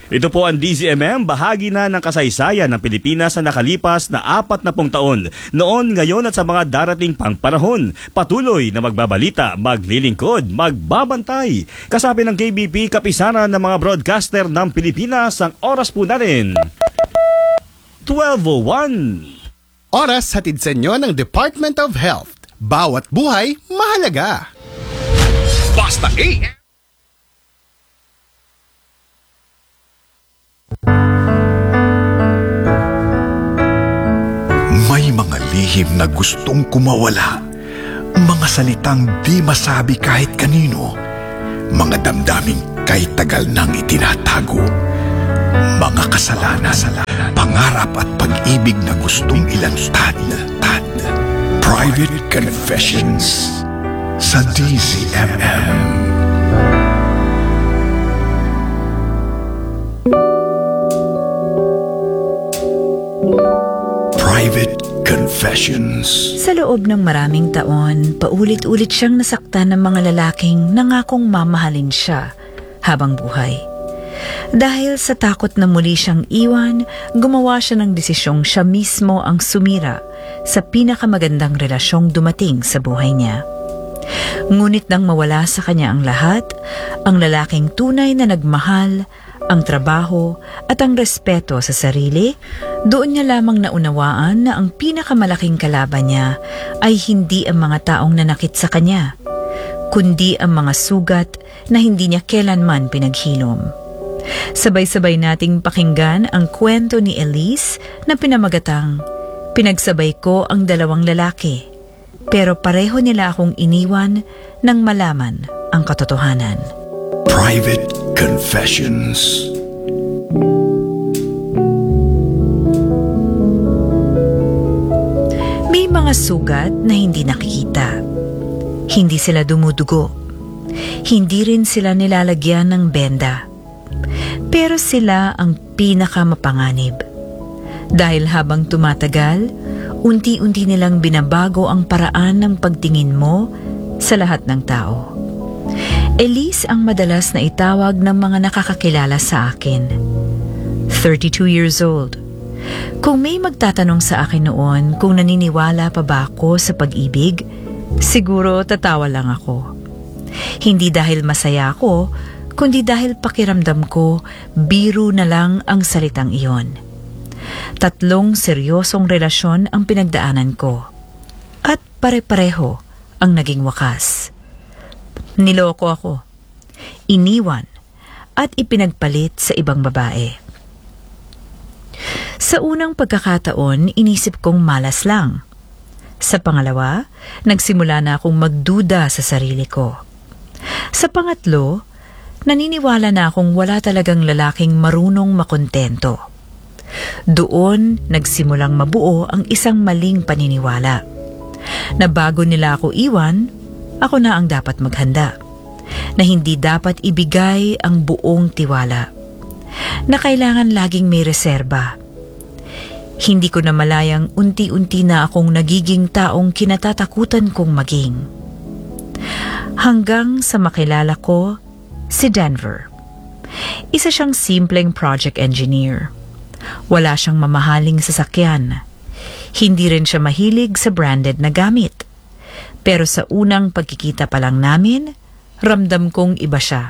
Ito po ang DZMM, bahagi na ng kasaysayan ng Pilipinas sa nakalipas na 40 taon. Noon, ngayon at sa mga darating pang panahon, patuloy na magbabalita, maglilingkod, magbabantay. Kasabi ng KBP, kapisanan ng mga broadcaster ng Pilipinas, ang oras po natin, 12:01. Oras hatid sa inyo ng Department of Health. Bawat buhay, mahalaga. Basta AM! May mga lihim na gustong kumawala. Mga salitang di masabi kahit kanino. Mga damdaming kahit tagal nang itinatago. Mga kasalanan, pangarap at pag-ibig na gustong ilantad. Private Confessions sa DZMM. Private Confessions. Sa loob ng maraming taon, paulit-ulit siyang nasaktan ng mga lalaking nangakong mamahalin siya habang buhay. Dahil sa takot na muli siyang iwan, gumawa siya ng desisyong siya mismo ang sumira sa pinakamagandang relasyong dumating sa buhay niya. Ngunit nang mawala sa kanya ang lahat, ang lalaking tunay na nagmahal, ang trabaho at ang respeto sa sarili, doon niya lamang naunawaan na ang pinakamalaking kalaban niya ay hindi ang mga taong nanakit sa kanya, kundi ang mga sugat na hindi niya kailanman pinaghilom. Sabay-sabay nating pakinggan ang kwento ni Elise na pinamagatang, "Pinagsabay ko ang dalawang lalaki, pero pareho nila akong iniwan nang malaman ang katotohanan." Private Confessions. May mga sugat na hindi nakikita. Hindi sila dumudugo. Hindi rin sila nilalagyan ng benda. Pero sila ang pinakamapanganib. Dahil habang tumatagal, unti-unti nilang binabago ang paraan ng pagtingin mo sa lahat ng tao. Elise ang madalas na itawag ng mga nakakakilala sa akin. 32 years old. Kung may magtatanong sa akin noon kung naniniwala pa ba ako sa pag-ibig, siguro tatawa lang ako. Hindi dahil masaya ako, kundi dahil pakiramdam ko, biro na lang ang salitang iyon. 3 seryosong relasyon ang pinagdaanan ko. At pare-pareho ang naging wakas. Niloko ako, iniwan, at ipinagpalit sa ibang babae. Sa unang pagkakataon, inisip kong malas lang. Sa pangalawa, nagsimula na akong magduda sa sarili ko. Sa pangatlo, naniniwala na akong wala talagang lalaking marunong makontento. Doon, nagsimulang mabuo ang isang maling paniniwala. Na bago nila ako iwan, ako na ang dapat maghanda. Na hindi dapat ibigay ang buong tiwala. Na kailangan laging may reserba. Hindi ko na malayang unti-unti na akong nagiging taong kinatatakutan kong maging. Hanggang sa makilala ko si Denver. Isa siyang simpleng project engineer. Wala siyang mamahaling sasakyan. Hindi rin siya mahilig sa branded na gamit. Pero sa unang pagkikita pa lang namin, ramdam kong iba siya.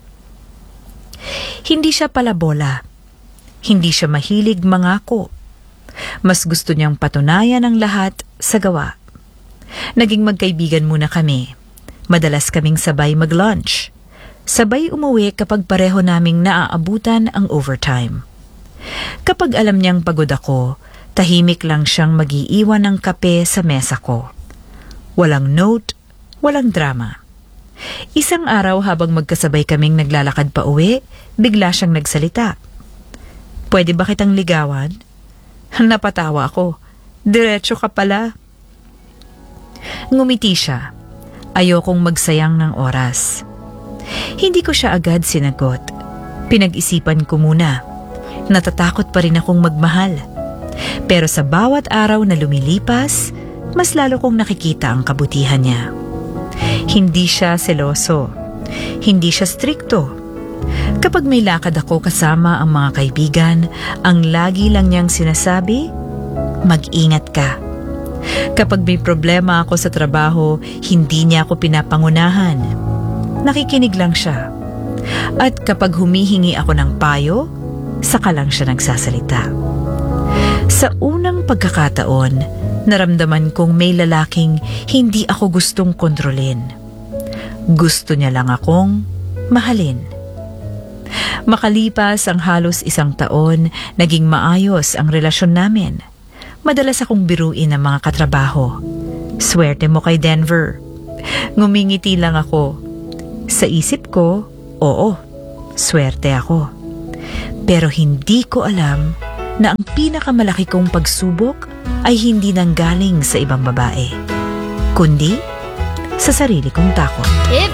Hindi siya palabola. Hindi siya mahilig mangako. Mas gusto niyang patunayan ang lahat sa gawa. Naging magkaibigan muna kami. Madalas kaming sabay mag-lunch. Sabay umuwi kapag pareho naming naaabutan ang overtime. Kapag alam niyang pagod ako, tahimik lang siyang mag-iiwan ng kape sa mesa ko. Walang note, walang drama. Isang araw habang magkasabay kaming naglalakad pa uwi, bigla siyang nagsalita. "Pwede ba kitang ligawan?" Napatawa ako. "Diretso ka pala." Ngumiti siya. Ayokong magsayang ng oras. Hindi ko siya agad sinagot. Pinag-isipan ko muna. Natatakot pa rin akong magmahal. Pero sa bawat araw na lumilipas, mas lalo kong nakikita ang kabutihan niya. Hindi siya seloso. Hindi siya strikto. Kapag may lakad ako kasama ang mga kaibigan, ang lagi lang niyang sinasabi, mag-ingat ka. Kapag may problema ako sa trabaho, hindi niya ako pinapangunahan. Nakikinig lang siya. At kapag humihingi ako ng payo, saka lang siya nagsasalita. Sa unang pagkakataon, naramdaman kong may lalaking hindi ako gustong kontrolin. Gusto niya lang akong mahalin. Makalipas ang halos 1 taon, naging maayos ang relasyon namin. Madalas akong biruin ng mga katrabaho. Swerte mo kay Denver. Ngumingiti lang ako. Sa isip ko, oo, swerte ako. Pero hindi ko alam na ang pinakamalaki kong pagsubok ay hindi nanggaling sa ibang babae, kundi sa sarili kong takot. If